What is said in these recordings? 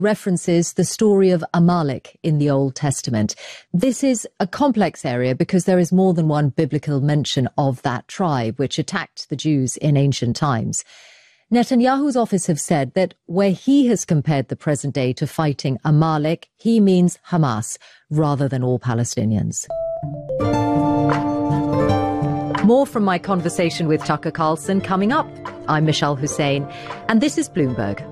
references the story of Amalek in the Old Testament. This is a complex area because there is more than one biblical mention of that tribe which attacked the Jews in ancient times. Netanyahu's office have said that where he has compared the present day to fighting Amalek, he means Hamas rather than all Palestinians. More from my conversation with Tucker Carlson coming up. I'm Michelle Hussein, and this is Bloomberg.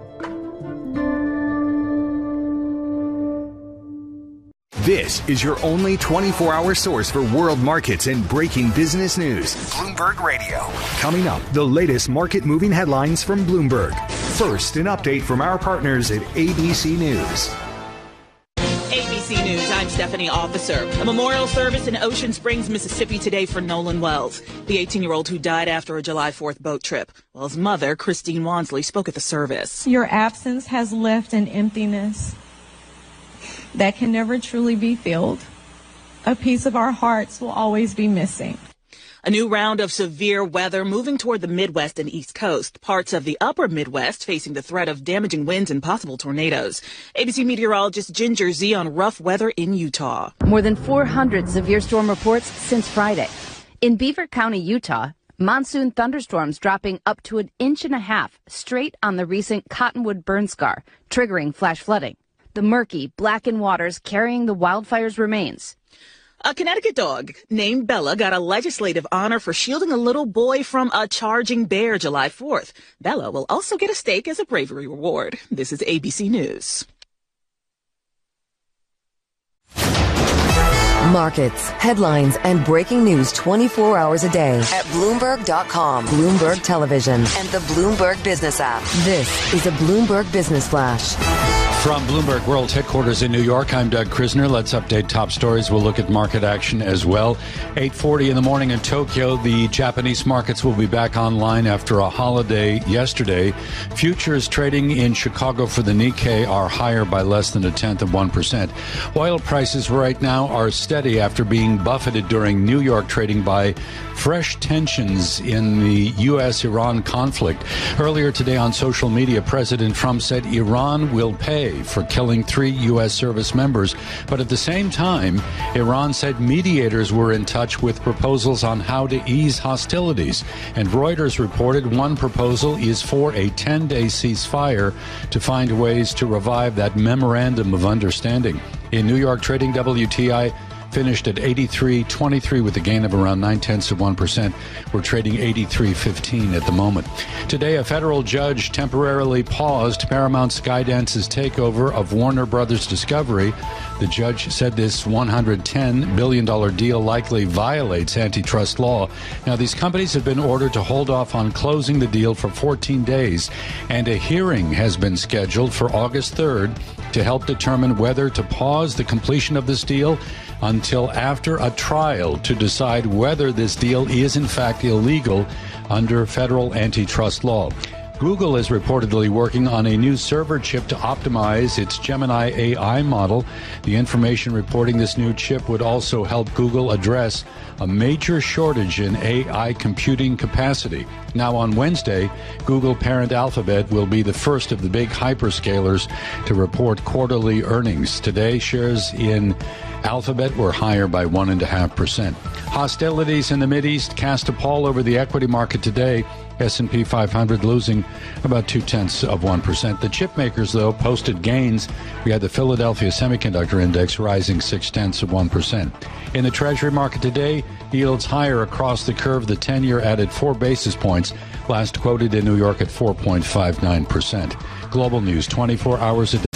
This is your only 24-hour source for world markets and breaking business news. Bloomberg Radio. Coming up, the latest market-moving headlines from Bloomberg. First, an update from our partners at ABC News. ABC News, I'm Stephanie Officer. A memorial service in Ocean Springs, Mississippi today for Nolan Wells, the 18-year-old who died after a July 4th boat trip. Wells' mother, Christine Wansley, spoke at the service. Your absence has left an emptiness that can never truly be filled. A piece of our hearts will always be missing. A new round of severe weather moving toward the Midwest and East Coast. Parts of the upper Midwest facing the threat of damaging winds and possible tornadoes. ABC meteorologist Ginger Z on rough weather in Utah. More than 400 severe storm reports since Friday. In Beaver County, Utah, monsoon thunderstorms dropping up to 1.5 inches straight on the recent Cottonwood burn scar, triggering flash flooding. The murky, blackened waters carrying the wildfire's remains. A Connecticut dog named Bella got a legislative honor for shielding a little boy from a charging bear July 4th. Bella will also get a steak as a bravery reward. This is ABC News. Markets, headlines, and breaking news 24 hours a day at Bloomberg.com, Bloomberg Television, and the Bloomberg Business app. This is a Bloomberg Business Flash. From Bloomberg World Headquarters in New York, I'm Doug Krisner. Let's update top stories. We'll look at market action as well. 8:40 in the morning in Tokyo. The Japanese markets will be back online after a holiday yesterday. Futures trading in Chicago for the Nikkei are higher by less than 0.1%. Oil prices right now are steady after being buffeted during New York trading by fresh tensions in the U.S.-Iran conflict. Earlier today on social media, President Trump said Iran will pay for killing 3 U.S. service members. But at the same time, Iran said mediators were in touch with proposals on how to ease hostilities. And Reuters reported one proposal is for a 10-day ceasefire to find ways to revive that memorandum of understanding. In New York trading, WTI finished at 83.23 with a gain of around 0.9%. We're trading 83.15 at the moment. Today, a federal judge temporarily paused Paramount Skydance's takeover of Warner Brothers Discovery. The judge said this $110 billion deal likely violates antitrust law. Now, these companies have been ordered to hold off on closing the deal for 14 days, and a hearing has been scheduled for August 3rd to help determine whether to pause the completion of this deal until after a trial to decide whether this deal is in fact illegal under federal antitrust law. Google is reportedly working on a new server chip to optimize its Gemini AI model. The information reporting this new chip would also help Google address a major shortage in AI computing capacity. Now on Wednesday, Google parent Alphabet will be the first of the big hyperscalers to report quarterly earnings. Today, shares in Alphabet were higher by 1.5%. Hostilities in the Mideast cast a pall over the equity market today. S&P 500 losing about 0.2%. The chip makers, though, posted gains. We had the Philadelphia Semiconductor Index rising 0.6%. In the Treasury market today, yields higher across the curve. The 10-year added 4 basis points, last quoted in New York at 4.59%. Global news 24 hours a day.